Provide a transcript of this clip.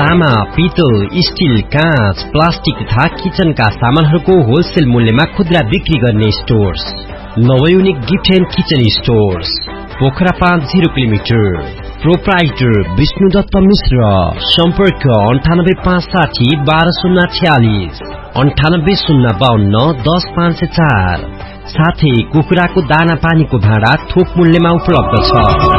तामा, पितल, स्टील, काँच, प्लास्टिक तथा किचनका सामानहरूको होलसेल मूल्यमा खुद्रा बिक्री गर्ने stores नवयुनिक gift and kitchen stores, Pokhara 5 0 kilometre. Proprietor Vishnudutt मिश्र। सम्पर्क 98560 12046 98052 10504। साथै कुखुराको दाना पानीको भाँडा थोक मूल्यमा उपलब्ध छ।